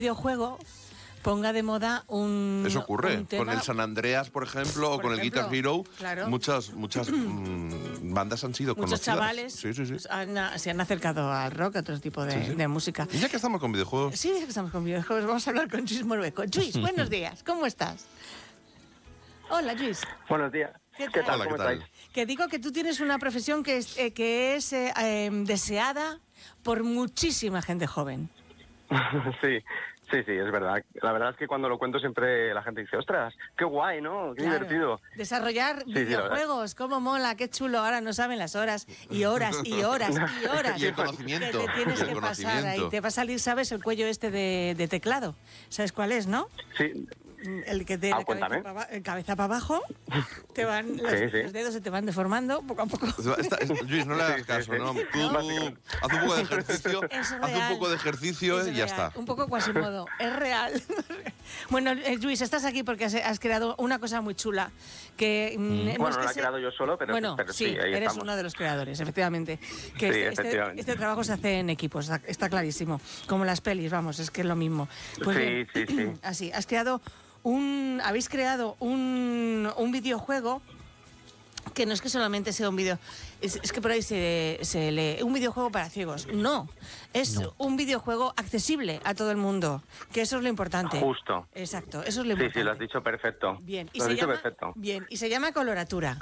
videojuego ponga de moda un Eso ocurre un tema. con el San Andreas, por ejemplo, o con el Guitar Hero. Claro. Muchas bandas han sido Muchos conocidas. chavales Sí. se han acercado al rock, a otro tipo de música. Y ya que estamos con videojuegos. Sí, ya que estamos con videojuegos, vamos a hablar con Lluís Morueco. Lluís, buenos días, ¿cómo estás? Hola, Lluís. Buenos días. ¿Qué tal? Hola, ¿Cómo ¿qué tal? estáis? Que digo que tú tienes una profesión que es deseada por muchísima gente joven. Sí, es verdad. La verdad es que cuando lo cuento siempre la gente dice, ostras, qué guay, ¿no? Qué Claro. divertido. Desarrollar Sí, videojuegos, cómo mola, qué chulo. Ahora no saben las horas y horas y horas y horas Y el conocimiento. que te tienes el que pasar conocimiento. ahí. Te va a salir, ¿sabes? El cuello este de teclado. ¿Sabes cuál es, no? Sí, El que de la cuéntame. cabeza para abajo, te van los dedos se te van deformando poco a poco. Luis, no le hagas Sí, caso, sí. ¿no? Tú Básicamente. haz un poco de ejercicio, Es haz un real. poco de ejercicio Es y ya real, está. Un poco Quasimodo, es real. Bueno, Luis, estás aquí porque has creado una cosa muy chula. Que, Bueno, no la he creado yo solo, pero sí, ahí eres estamos. uno de los creadores, efectivamente. Que Sí, efectivamente. este trabajo se hace en equipo, está clarísimo. Como las pelis, vamos, es que es lo mismo. Pues Sí, bien, sí. Así, habéis creado un videojuego que no es que solamente sea un video, es que por ahí se lee un videojuego para ciegos. No, es un videojuego accesible a todo el mundo, que eso es lo importante. Justo. Exacto, eso es lo importante. Sí, lo has dicho perfecto. Bien, Lo has dicho perfecto. Bien, y se llama Coloratura.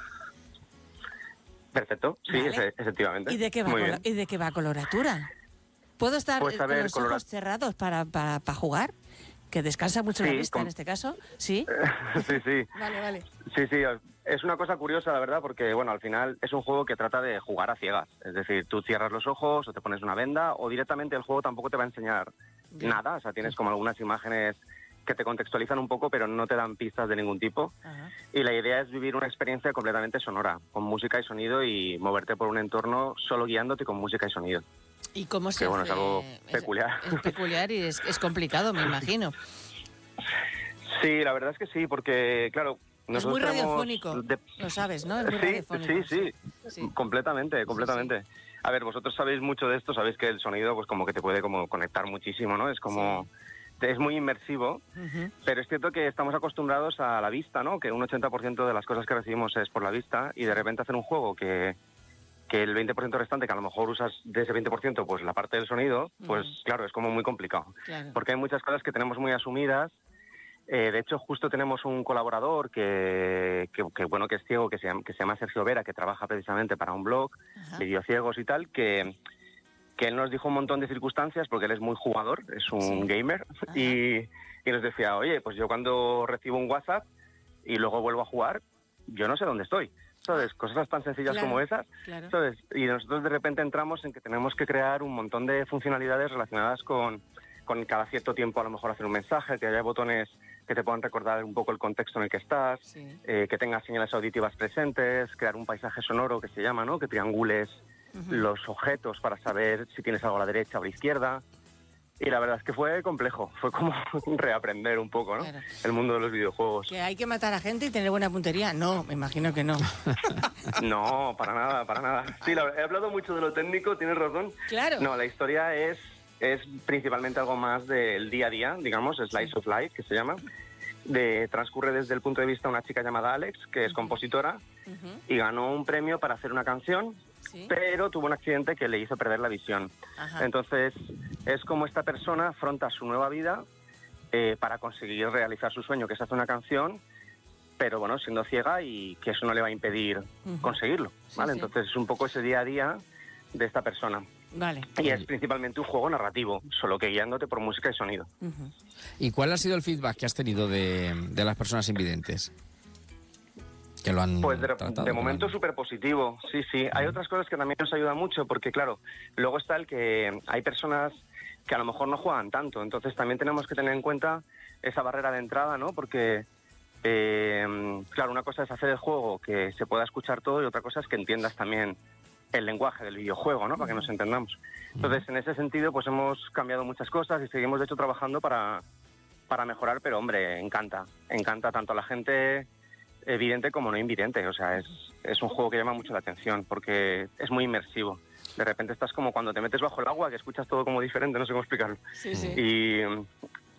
Perfecto, sí, Vale. efectivamente. ¿Y de qué Muy bien. va Coloratura? ¿Puedo estar Pues, a con ver, los ojos cerrados para jugar? Que descansa mucho la Sí, vista en este caso, ¿sí? Sí. Vale. Sí, es una cosa curiosa, la verdad, porque, bueno, al final es un juego que trata de jugar a ciegas. Es decir, tú cierras los ojos o te pones una venda o directamente el juego tampoco te va a enseñar nada. O sea, tienes como algunas imágenes que te contextualizan un poco, pero no te dan pistas de ningún tipo. Ajá. Y la idea es vivir una experiencia completamente sonora, con música y sonido y moverte por un entorno solo guiándote con música y sonido. ¿Y cómo se Que, bueno, hace? es algo peculiar. Es peculiar y es complicado, me imagino. Sí, la verdad es que sí, porque, claro... Es muy nosotros tenemos radiofónico, lo sabes, ¿no? Es muy radiofónico. Sí, completamente. Sí. A ver, vosotros sabéis mucho de esto, sabéis que el sonido pues como que te puede como conectar muchísimo, ¿no? Es como... Es muy inmersivo, pero es cierto que estamos acostumbrados a la vista, ¿no? Que un 80% de las cosas que recibimos es por la vista y de repente hacer un juego que el 20% restante, que a lo mejor usas de ese 20%, pues la parte del sonido, pues claro, es como muy complicado. Claro. Porque hay muchas cosas que tenemos muy asumidas. De hecho, justo tenemos un colaborador que es ciego, que se llama Sergio Vera, que trabaja precisamente para un blog de videociegos y tal, que él nos dijo un montón de circunstancias, porque él es muy jugador, es un gamer, y nos decía, oye, pues yo cuando recibo un WhatsApp y luego vuelvo a jugar, yo no sé dónde estoy. ¿Sabes? Cosas tan sencillas como esas. Claro. ¿Sabes? Y nosotros de repente entramos en que tenemos que crear un montón de funcionalidades relacionadas con cada cierto tiempo a lo mejor hacer un mensaje, que haya botones que te puedan recordar un poco el contexto en el que estás, que tengas señales auditivas presentes, crear un paisaje sonoro que se llama, ¿no? Que triangules los objetos para saber si tienes algo a la derecha o a la izquierda. Y la verdad es que fue complejo, fue como reaprender un poco, ¿no? Claro. El mundo de los videojuegos. ¿Que hay que matar a gente y tener buena puntería? No, me imagino que no. No, para nada. Sí, he hablado mucho de lo técnico, tienes razón. Claro. No, la historia es principalmente algo más del día a día, digamos, Slice of Life, que se llama. Transcurre desde el punto de vista de una chica llamada Alex, que es compositora, y ganó un premio para hacer una canción, pero tuvo un accidente que le hizo perder la visión. Ajá. Entonces, es como esta persona afronta su nueva vida para conseguir realizar su sueño, que es hacer una canción, pero bueno, siendo ciega y que eso no le va a impedir conseguirlo, ¿vale? Entonces, es un poco ese día a día de esta persona. Vale. Y es principalmente un juego narrativo, solo que guiándote por música y sonido. ¿Y cuál ha sido el feedback que has tenido de las personas invidentes? Que lo han Pues tratado, de momento súper positivo, sí. Hay otras cosas que también nos ayudan mucho, porque claro, luego está el que hay personas que a lo mejor no juegan tanto, entonces también tenemos que tener en cuenta esa barrera de entrada, ¿no? Porque, claro, una cosa es hacer el juego que se pueda escuchar todo y otra cosa es que entiendas también el lenguaje del videojuego, ¿no? Para que nos entendamos. Entonces, en ese sentido, pues hemos cambiado muchas cosas y seguimos, de hecho, trabajando para mejorar, pero, hombre, encanta tanto a la gente evidente como no invidente. O sea, es un juego que llama mucho la atención porque es muy inmersivo. De repente estás como cuando te metes bajo el agua, que escuchas todo como diferente, no sé cómo explicarlo. Sí.